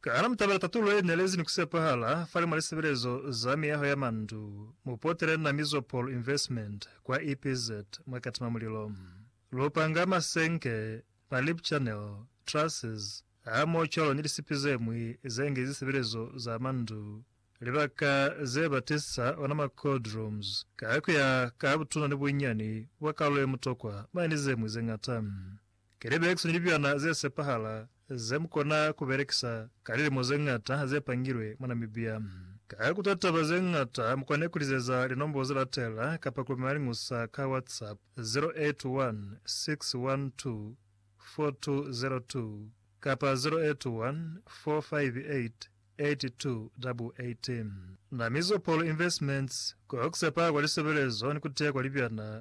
Kana mtabara tatulo enelezi ni kusepa hala fali mwaliseberezo za miyaho ya mandu mupotere na Mizopol Investment kwa EPZ mwakati mamulilo lupanga masenke malip channel trusses amo cholo nilisipizemwi zenge ziseberezo za mandu libaka zebatisa wanama cold rooms kakuya kabutuna ni bunyani wakalwe mutokwa maenizemwi zengatamu kerebe ekso nilibyana zesepa hala zemkona kuberekisa kalile mozengata zepangirwe mwanamibia kakutataba zengata mukwanekuliza linombozo la tela kapakulimalingusa ka WhatsApp 081-612-4202 kapa 081-458-8218 na Mizopol Investments kwa kusepa kwa liseberezo ni kutea kwa libyana